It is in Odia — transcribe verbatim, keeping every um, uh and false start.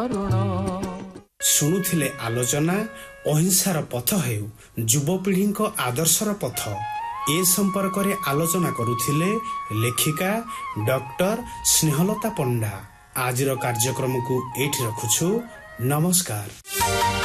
ଶୁଣୁଥିଲେ ଆଲୋଚନା ଅହିଂସାର ପଥ ହେଉ ଯୁବପିଢ଼ିଙ୍କ ଆଦର୍ଶର ପଥ। ଏ ସମ୍ପର୍କରେ ଆଲୋଚନା କରୁଥିଲେ ଲେଖିକା ଡକ୍ଟର ସ୍ନେହଲତା ପଣ୍ଡା। ଆଜିର କାର୍ଯ୍ୟକ୍ରମକୁ ଏଇଠି ରଖୁଛୁ। ନମସ୍କାର।